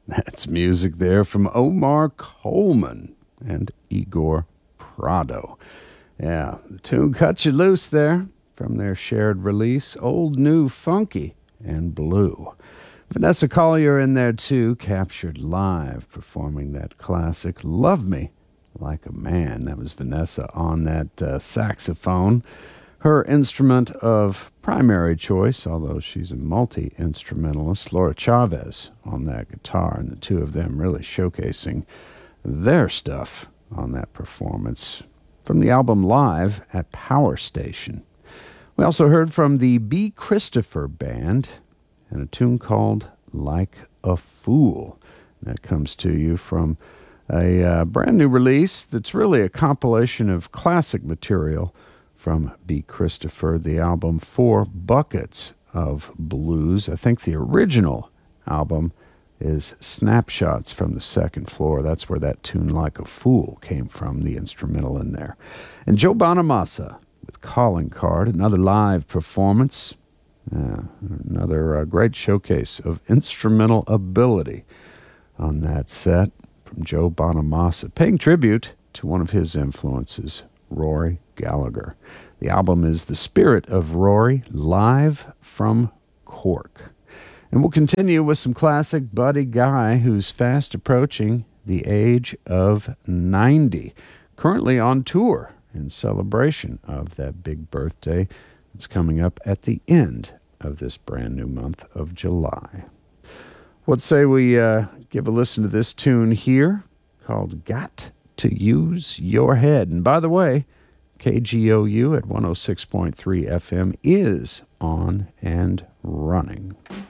That's music there from Omar Coleman and Igor Prado. Yeah, the tune cut you loose there from their shared release, Old New Funky and Blue. Vanessa Collier in there too, captured live, performing that classic Love Me Like a Man. That was Vanessa on that saxophone. Her instrument of primary choice, although she's a multi-instrumentalist, Laura Chavez on that guitar, and the two of them really showcasing their stuff on that performance from the album Live at Power Station. We also heard from the B. Christopher Band and a tune called Like a Fool. That comes to you from a brand new release that's really a compilation of classic material from B. Christopher, the album Four Buckets of Blues. I think the original album is Snapshots from the Second Floor. That's where that tune Like a Fool came from, the instrumental in there. And Joe Bonamassa with Calling Card, another live performance, another great showcase of instrumental ability on that set from Joe Bonamassa, paying tribute to one of his influences, Rory Gallagher. The album is The Spirit of Rory, live from Cork. And we'll continue with some classic Buddy Guy, who's fast approaching the age of 90. Currently on tour in celebration of that big birthday that's coming up at the end of this brand new month of July. What say we give a listen to this tune here called Got to Use Your Head. And by the way, KGOU at 106.3 FM is on and running.